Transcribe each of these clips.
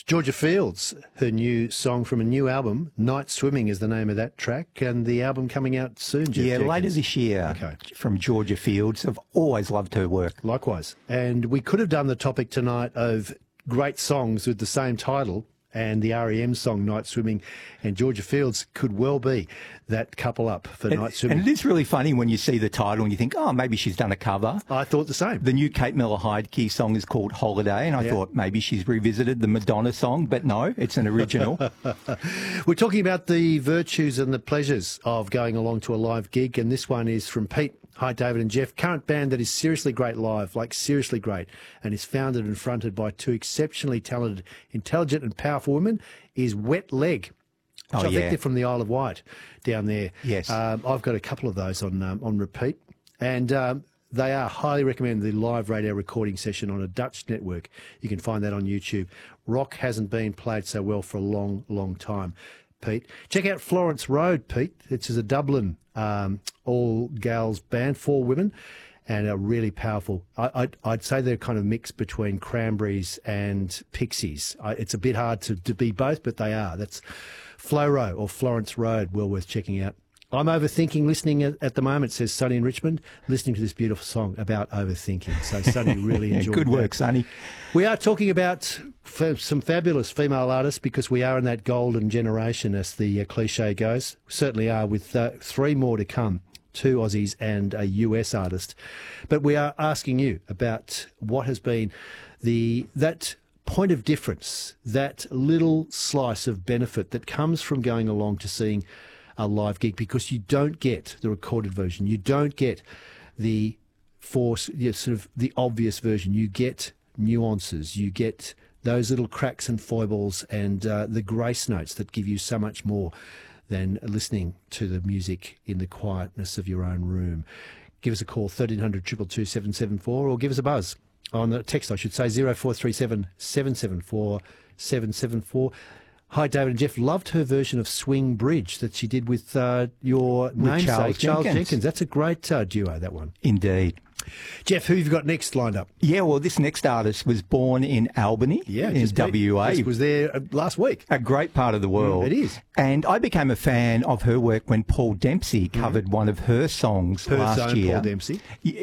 Georgia Fields, her new song from a new album, Night Swimming is the name of that track, and the album coming out soon, Jeff Jenkins. Later this year, from Georgia Fields. I've always loved her work. Likewise. And we could have done the topic tonight of great songs with the same title, and the R.E.M. song Night Swimming, and Georgia Fields could well be that couple up for Night Swimming. And it is really funny when you see the title and you think, oh, maybe she's done a cover. I thought the same. The new Kate Miller-Heidke song is called Holiday, and I thought maybe she's revisited the Madonna song, but no, it's an original. We're talking about the virtues and the pleasures of going along to a live gig, and this one is from Pete. Hi, David and Jeff. Current band that is seriously great live, like seriously great, and is founded and fronted by two exceptionally talented, intelligent and powerful women, is Wet Leg. Which I think they're from the Isle of Wight down there. Yes. I've got a couple of those on repeat. And they are highly recommended, the live radio recording session on a Dutch network. You can find that on YouTube. Rock hasn't been played so well for a long, long time, Pete. Check out Florence Road, Pete. It's a Dublin all-girls band, 4 women, and are really powerful. I'd say they're kind of mixed between Cranberries and Pixies. It's a bit hard to be both, but they are. That's Floro or Florence Road, well worth checking out. I'm overthinking listening at the moment, says Sonny in Richmond, listening to this beautiful song about overthinking. So Sonny really enjoyed Good work, Sonny. We are talking about some fabulous female artists because we are in that golden generation, as the cliche goes. We certainly are, with 3 more to come, 2 Aussies and a US artist. But we are asking you about what has been that point of difference, that little slice of benefit that comes from going along to seeing a live gig, because you don't get the recorded version, you don't get the sort of the obvious version, you get nuances, you get those little cracks and foibles and the grace notes that give you so much more than listening to the music in the quietness of your own room. Give us a call, 1300 222 774, or give us a buzz on the text, I should say, 0437 774 774. Hi, David and Jeff. Loved her version of Swing Bridge that she did with your namesake, Charles Jenkins. That's a great duo, that one. Indeed. Jeff, who have you got next lined up? Yeah, well, this next artist was born in Albany, in WA. Just was there last week. A great part of the world. It is. And I became a fan of her work when Paul Dempsey covered one of her songs last year. Paul Dempsey.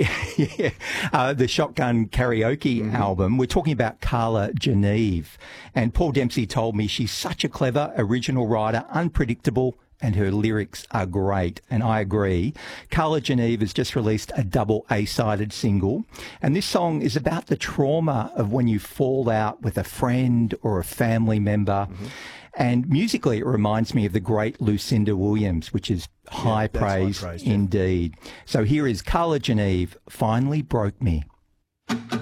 Yeah. The Shotgun Karaoke album. We're talking about Carla Geneve. And Paul Dempsey told me she's such a clever, original writer, unpredictable, and her lyrics are great, and I agree. Carla Geneve has just released a double A-sided single, and this song is about the trauma of when you fall out with a friend or a family member. And musically, it reminds me of the great Lucinda Williams, which is high praise indeed. So here is Carla Geneve, Finally Broke Me.